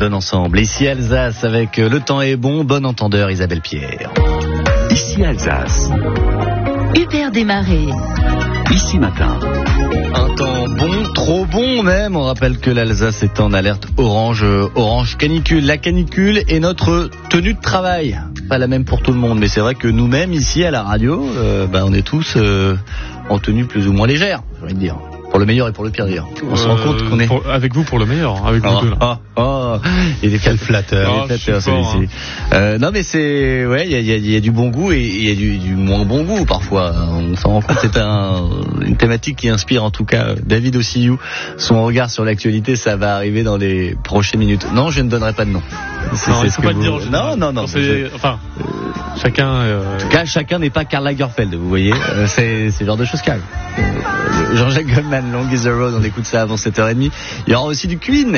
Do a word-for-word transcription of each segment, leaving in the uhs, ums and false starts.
donne ensemble. Ici Alsace avec Le Temps est bon, bon entendeur Isabelle Pierre. Ici Alsace. Hubert Desmarais. Ici Matin. Un temps bon, trop bon même. On rappelle que l'Alsace est en alerte orange, euh, orange canicule. La canicule est notre tenue de travail. Pas la même pour tout le monde, mais c'est vrai que nous-mêmes ici à la radio, euh, bah, on est tous euh, en tenue plus ou moins légère, j'ai envie de dire. Pour le meilleur et pour le pire dire. On euh, se rend compte qu'on est pour, avec vous pour le meilleur, avec oh, vous deux. Là. Oh, oh, il est quel flatteur. Oh, il est flatteur celui-ci. Hein. Euh, non mais c'est ouais, il y a, y, a, y a du bon goût et il y a du, du moins bon goût parfois. On s'en rend compte. C'est un, une thématique qui inspire en tout cas David Ossillou. Son regard sur l'actualité, ça va arriver dans les prochaines minutes. Non, je ne donnerai pas de nom. C'est, non, c'est il faut ce pas le dire. Non, non, non. C'est, enfin, euh, chacun. Euh... En tout cas, chacun n'est pas Karl Lagerfeld. Vous voyez, euh, c'est, c'est le genre de choses calmes. Euh, Jean-Jacques Goldman, Long is the Road, on écoute ça avant sept heures trente. Il y aura aussi du Queen.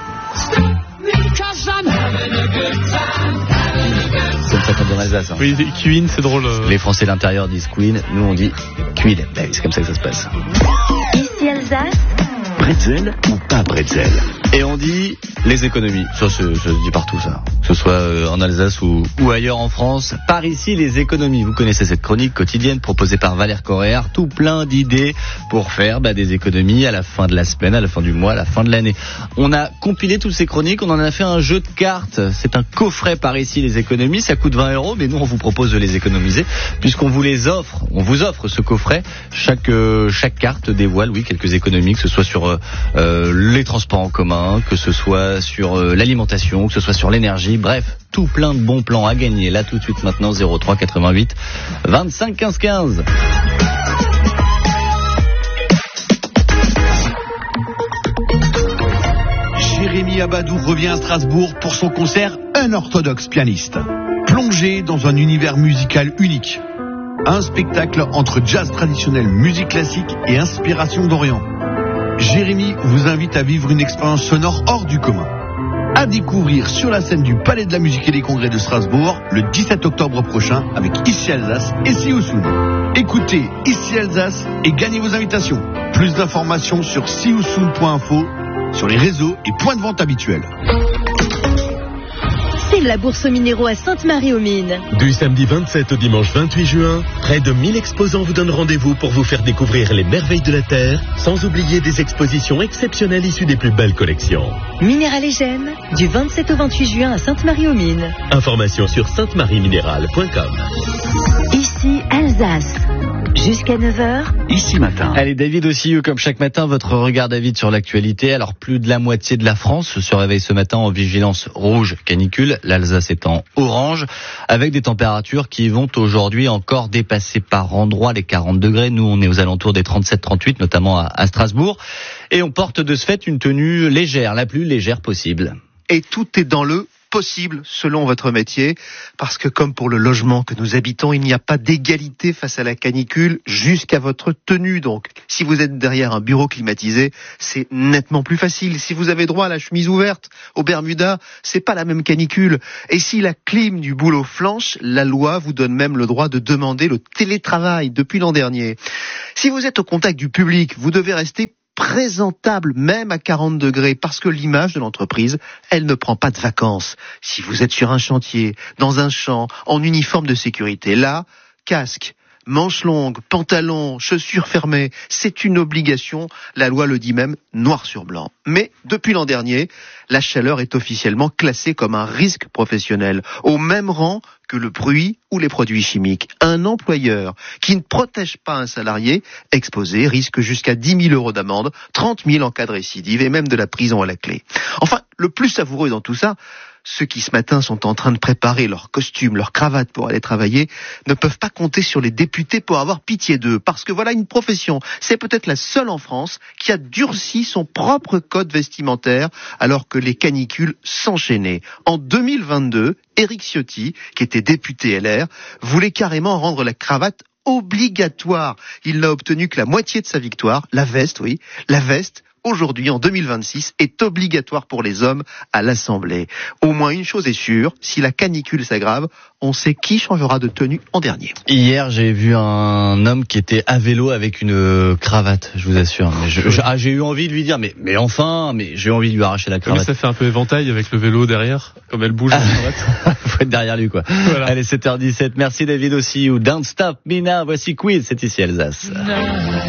C'est comme ça qu'on dit en Alsace. Hein. Oui, Queen, c'est drôle. Euh... Les Français de l'intérieur disent Queen, nous on dit Queen. Ben, c'est comme ça que ça se passe. Ici Alsace. Bretzel ou pas bretzel? Et on dit les économies. Ça, ça se dit partout, ça. Que ce soit en Alsace ou, ou ailleurs en France. Par ici, les économies. Vous connaissez cette chronique quotidienne proposée par Valère Coréard. Tout plein d'idées pour faire bah, des économies à la fin de la semaine, à la fin du mois, à la fin de l'année. On a compilé toutes ces chroniques. On en a fait un jeu de cartes. C'est un coffret par ici, les économies. Ça coûte vingt euros, mais nous, on vous propose de les économiser puisqu'on vous les offre. On vous offre ce coffret. Chaque, euh, chaque carte dévoile, oui, quelques économies, que ce soit sur euh, les transports en commun, que ce soit sur euh, l'alimentation, que ce soit sur l'énergie, bref, tout plein de bons plans à gagner. Là tout de suite maintenant, zéro trois quatre-vingt-huit vingt-cinq quinze quinze. Jérémy Abadou revient à Strasbourg pour son concert Un orthodoxe pianiste. Plongé dans un univers musical unique. Un spectacle entre jazz traditionnel, musique classique et inspiration d'Orient. Jérémy vous invite à vivre une expérience sonore hors du commun. À découvrir sur la scène du Palais de la Musique et des Congrès de Strasbourg le dix-sept octobre prochain avec Ici Alsace et Sioussoun. Écoutez Ici Alsace et gagnez vos invitations. Plus d'informations sur sioussoun point info, sur les réseaux et points de vente habituels. C'est la bourse aux minéraux à Sainte-Marie-aux-Mines. Du samedi vingt-sept au dimanche vingt-huit juin, près de mille exposants vous donnent rendez-vous pour vous faire découvrir les merveilles de la Terre, sans oublier des expositions exceptionnelles issues des plus belles collections. Minéral et Gènes, du vingt-sept au vingt-huit juin à Sainte-Marie-aux-Mines. Informations sur sainte marie minéral point com. Ici Alsace. Jusqu'à neuf heures. Ici Matin. Allez, David Ossillou, comme chaque matin, votre regard, David, sur l'actualité. Alors, plus de la moitié de la France se réveille ce matin en vigilance rouge canicule, l'Alsace étant orange, avec des températures qui vont aujourd'hui encore dépasser par endroits les quarante degrés. Nous, on est aux alentours des trente-sept trente-huit, notamment à, à Strasbourg. Et on porte de ce fait une tenue légère, la plus légère possible. Et tout est dans le possible selon votre métier, parce que comme pour le logement que nous habitons, il n'y a pas d'égalité face à la canicule jusqu'à votre tenue. Donc, si vous êtes derrière un bureau climatisé, c'est nettement plus facile. Si vous avez droit à la chemise ouverte, au Bermuda, c'est pas la même canicule. Et si la clim du boulot flanche, la loi vous donne même le droit de demander le télétravail depuis l'an dernier. Si vous êtes au contact du public, vous devez rester présentable même à quarante degrés parce que l'image de l'entreprise, elle ne prend pas de vacances. Si vous êtes sur un chantier, dans un champ, en uniforme de sécurité, là, casque, manches longues, pantalons, chaussures fermées, c'est une obligation, la loi le dit même noir sur blanc. Mais depuis l'an dernier, la chaleur est officiellement classée comme un risque professionnel, au même rang que le bruit ou les produits chimiques. Un employeur qui ne protège pas un salarié exposé risque jusqu'à dix mille euros d'amende, trente mille en cas de récidive et même de la prison à la clé. Enfin, le plus savoureux dans tout ça, ceux qui ce matin sont en train de préparer leur costume, leur cravate pour aller travailler, ne peuvent pas compter sur les députés pour avoir pitié d'eux. Parce que voilà une profession, c'est peut-être la seule en France qui a durci son propre code vestimentaire alors que les canicules s'enchaînaient. En deux mille vingt-deux, Éric Ciotti, qui était député L R, voulait carrément rendre la cravate obligatoire. Il n'a obtenu que la moitié de sa victoire, la veste, oui, la veste aujourd'hui, en deux mille vingt-six, est obligatoire pour les hommes à l'Assemblée. Au moins une chose est sûre, si la canicule s'aggrave, on sait qui changera de tenue en dernier. Hier, j'ai vu un homme qui était à vélo avec une cravate, je vous assure. Mais je, je, ah, j'ai eu envie de lui dire, mais, mais enfin, mais j'ai envie de lui arracher la cravate. Mais ça fait un peu éventail avec le vélo derrière, comme elle bouge la cravate. Faut être derrière lui, quoi. Voilà. Allez, sept heures dix-sept. Merci David aussi. Ou Don't Stop Me Now. Voici Quiz, c'est ici Alsace.